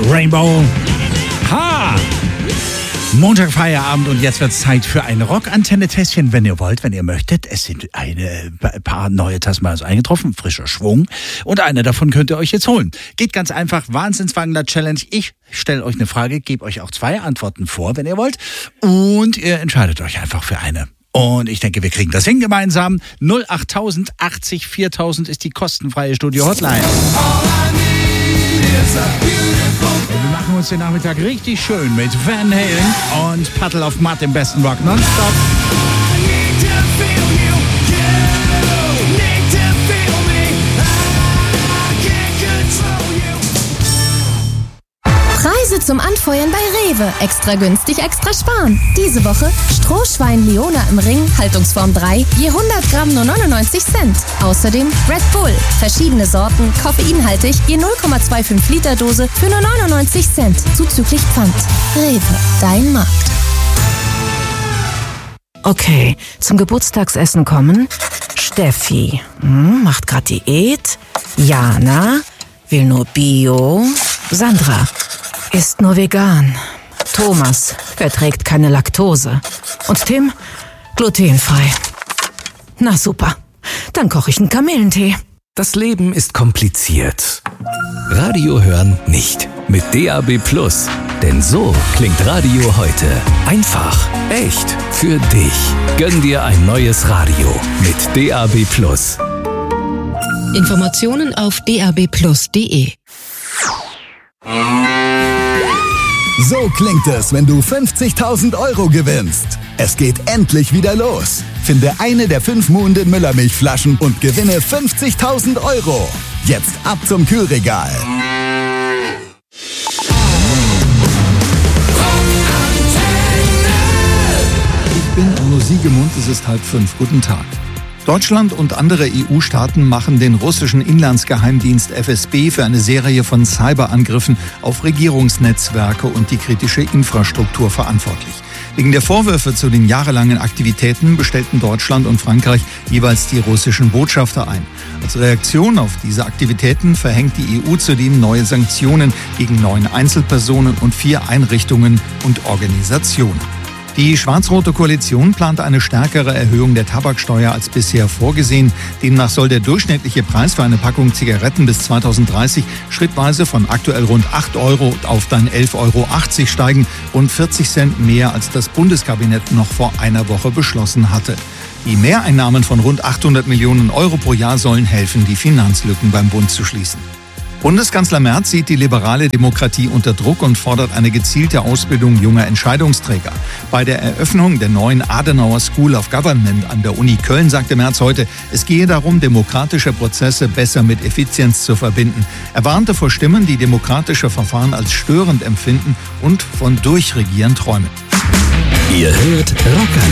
Rainbow. Ha! Montag Feierabend und jetzt wird's Zeit für ein Rockantenne-Tässchen, wenn ihr wollt, wenn ihr möchtet. Es sind ein paar neue Tasmans eingetroffen, frischer Schwung. Und eine davon könnt ihr euch jetzt holen. Geht ganz einfach, Wahnsinnswangler-Challenge. Ich stelle euch eine Frage, gebe euch auch 2 Antworten vor, wenn ihr wollt. Und ihr entscheidet euch einfach für eine. Und ich denke, wir kriegen das hin gemeinsam. 08000 80 4000 ist die kostenfreie Studio-Hotline. Wir machen uns den Nachmittag richtig schön mit Van Halen und Puddle of Mud im besten Rock nonstop. Preise zum Anfeuern bei Rewe. Extra günstig, extra sparen. Diese Woche Strohschwein Leona im Ring, Haltungsform 3, je 100 Gramm nur 99 Cent. Außerdem Red Bull, verschiedene Sorten, koffeinhaltig, je 0,25 Liter Dose für nur 99 Cent. Zuzüglich Pfand. Rewe, dein Markt. Okay, zum Geburtstagsessen kommen Steffi, macht grad Diät. Jana, will nur Bio. Sandra, isst nur vegan. Thomas verträgt keine Laktose. Und Tim, glutenfrei. Na super, dann koche ich einen Kamillentee. Das Leben ist kompliziert. Radio hören nicht. Mit DAB+. Denn so klingt Radio heute. Einfach, echt, für dich. Gönn dir ein neues Radio mit DAB+. Informationen auf dabplus.de. So klingt es, wenn du 50.000 Euro gewinnst. Es geht endlich wieder los. Finde eine der 5 Muhnden Müllermilchflaschen und gewinne 50.000 Euro. Jetzt ab zum Kühlregal. Ich bin Onno Siegemund, es ist 4:30. Guten Tag. Deutschland und andere EU-Staaten machen den russischen Inlandsgeheimdienst FSB für eine Serie von Cyberangriffen auf Regierungsnetzwerke und die kritische Infrastruktur verantwortlich. Wegen der Vorwürfe zu den jahrelangen Aktivitäten bestellten Deutschland und Frankreich jeweils die russischen Botschafter ein. Als Reaktion auf diese Aktivitäten verhängt die EU zudem neue Sanktionen gegen 9 Einzelpersonen und 4 Einrichtungen und Organisationen. Die schwarz-rote Koalition plant eine stärkere Erhöhung der Tabaksteuer als bisher vorgesehen. Demnach soll der durchschnittliche Preis für eine Packung Zigaretten bis 2030 schrittweise von aktuell rund 8 Euro auf dann 11,80 Euro steigen, rund 40 Cent mehr als das Bundeskabinett noch vor einer Woche beschlossen hatte. Die Mehreinnahmen von rund 800 Millionen Euro pro Jahr sollen helfen, die Finanzlücken beim Bund zu schließen. Bundeskanzler Merz sieht die liberale Demokratie unter Druck und fordert eine gezielte Ausbildung junger Entscheidungsträger. Bei der Eröffnung der neuen Adenauer School of Government an der Uni Köln sagte Merz heute, es gehe darum, demokratische Prozesse besser mit Effizienz zu verbinden. Er warnte vor Stimmen, die demokratische Verfahren als störend empfinden und von Durchregieren träumen. Ihr hört Rockantenne.